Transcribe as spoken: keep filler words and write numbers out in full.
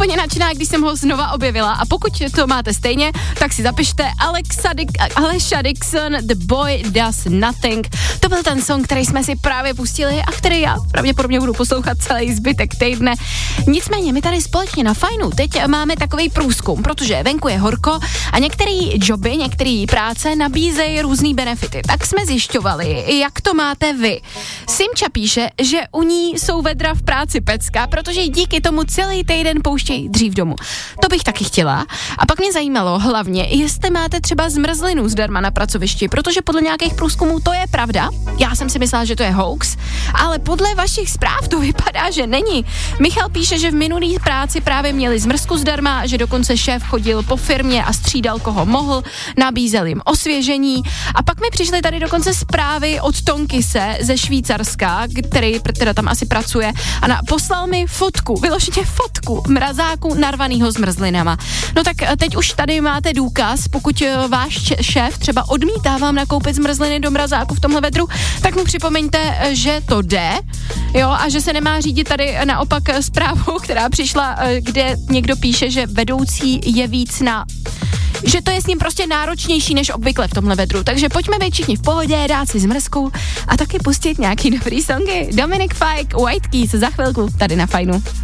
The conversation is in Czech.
úplně nadšená, když jsem ho znova objevila a pokud to máte stejně, tak si zapište Alexa Dick, Aleša Dixon, The Boy Does Nothing. To byl ten song, který jsme si právě pustili a který já pravděpodobně budu poslouchat celý zbytek týdne. Nicméně my tady společně na Fajnu teď máme takový průzkum, protože venku je horko a některé joby, některé práce nabízejí různý benefity. Tak jsme zjišťovali, jak to máte vy. Simča píše, že u ní jsou vedra v práci pecka, protože díky tomu celý týden pouštějí dřív domů. To bych taky chtěla. A pak mě zajímalo hlavně, jestli máte třeba zmrzlinu zdarma na pracovišti, protože podle nějakých průzkumů to je pravda. Já jsem si myslela, že to je hoax, ale podle vašich zpráv to vypadá, že není. Michal píše, že v minulý práci právě měli zmrzku zdarma, že dokonce šéf chodil po firmě a střídal koho mohl, nabízel jim osvěžení. A pak mi přišly tady dokonce zprávy od Tonkise ze Švýcarska, který teda tam asi pracuje a na, poslal mi fotku, vyloženě fotku mrazáku narvanýho zmrzlinama. No tak teď už tady máte důkaz, pokud váš šéf třeba odmítá vám nakoupit zmrzliny do mrazáku v tomhle vedru, tak mu připomeňte, že to jde, jo, a že se nemá řídit tady naopak zprávu, která přišla, kde někdo píše, že vedoucí je víc na... že to je s ním prostě náročnější než obvykle v tomhle vedru. Takže pojďme být všichni v pohodě, dát si zmrzku a taky pustit nějaký dobrý songy. Dominic Fike, White Keys za chvilku tady na Fajnu.